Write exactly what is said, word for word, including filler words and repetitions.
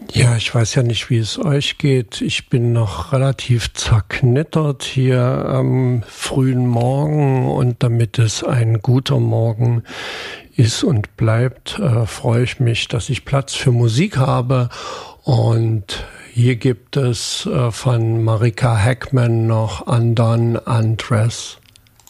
Ja, ich weiß ja nicht, wie es euch geht. Ich bin noch relativ zerknittert hier am frühen Morgen, und damit es ein guter Morgen ist und bleibt, äh, freue ich mich, dass ich Platz für Musik habe. Und hier gibt es äh, von Marika Hackman noch Undone, Undress.